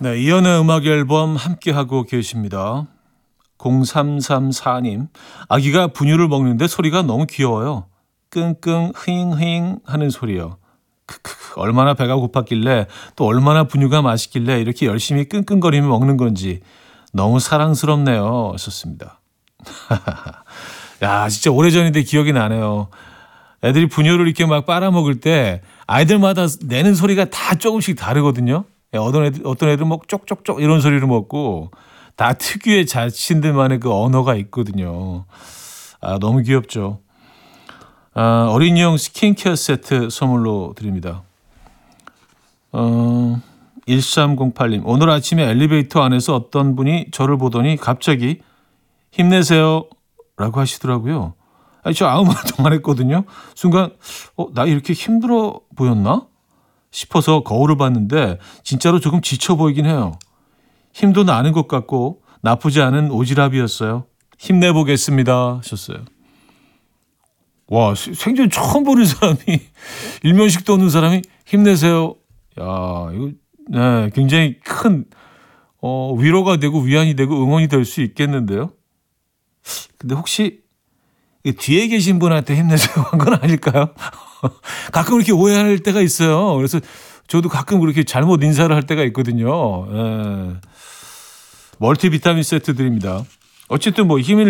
네, 이연의 음악 앨범 함께하고 계십니다. 0334님, 아기가 분유를 먹는데 소리가 너무 귀여워요. 끙끙 흐잉흐잉 하는 소리요. 크크크, 얼마나 배가 고팠길래 또 얼마나 분유가 맛있길래 이렇게 열심히 끙끙거리며 먹는 건지 너무 사랑스럽네요. 썼습니다. 야, 진짜 오래전인데 기억이 나네요. 애들이 분유를 이렇게 막 빨아먹을 때 아이들마다 내는 소리가 다 조금씩 다르거든요. 어떤 애들 뭐 쪽쪽쪽 이런 소리를 먹고 다 특유의 자신들만의 그 언어가 있거든요. 아, 너무 귀엽죠. 아, 어린이용 스킨케어 세트 선물로 드립니다. 1308님, 오늘 아침에 엘리베이터 안에서 어떤 분이 저를 보더니 갑자기 힘내세요 라고 하시더라고요. 아니, 저 아무 말도 안 했거든요. 순간 나 이렇게 힘들어 보였나 싶어서 거울을 봤는데 진짜로 조금 지쳐 보이긴 해요. 힘도 나는 것 같고 나쁘지 않은 오지랖이었어요. 힘내보겠습니다 하셨어요. 와, 생전 처음 보는 사람이 일면식도 없는 사람이 힘내세요. 야, 이거 네, 굉장히 큰 위로가 되고 위안이 되고 응원이 될 수 있겠는데요. 근데 혹시 뒤에 계신 분한테 힘내세요 한 건 아닐까요? 가끔 이렇게 오해할 때가 있어요. 그래서 저도 가끔 그렇게 잘못 인사를 할 때가 있거든요. 예. 멀티비타민 세트 드립니다. 어쨌든 뭐 힘을